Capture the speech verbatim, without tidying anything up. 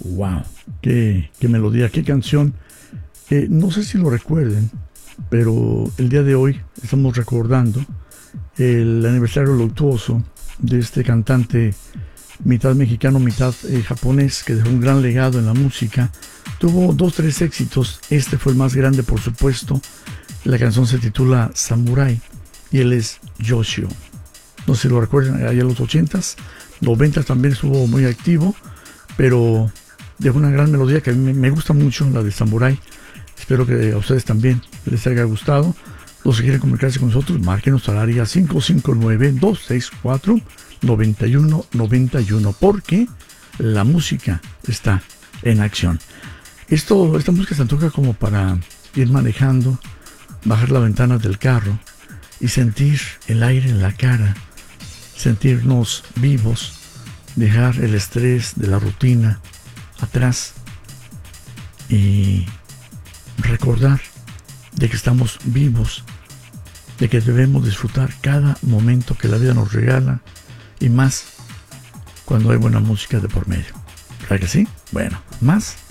Wow, qué, qué melodía, qué canción. Eh, no sé si lo recuerden, pero el día de hoy estamos recordando el aniversario luctuoso de este cantante mitad mexicano, mitad eh, japonés, que dejó un gran legado en la música. Tuvo dos, tres éxitos. Este fue el más grande, por supuesto. La canción se titula Samurai y él es Yoshio. No sé si lo recuerdan, allá en los ochentas, noventas también estuvo muy activo, pero dejó una gran melodía que a mí me gusta mucho, la de Samurai. Espero que a ustedes también les haya gustado. Los que quieren comunicarse con nosotros, márquenos al área cinco cinco nueve, dos seis cuatro, nueve uno nueve uno, porque la música está en acción. Esto, esta música se antoja como para ir manejando, bajar la ventana del carro y sentir el aire en la cara, sentirnos vivos, dejar el estrés de la rutina atrás y recordar de que estamos vivos, de que debemos disfrutar cada momento que la vida nos regala, y más cuando hay buena música de por medio. ¿Verdad que sí? Bueno, más